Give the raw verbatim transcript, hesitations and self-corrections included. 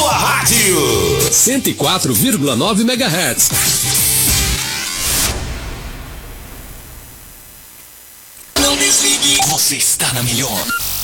sua rádio. cento e quatro vírgula nove megahertz. Não desligue. Você está na melhor.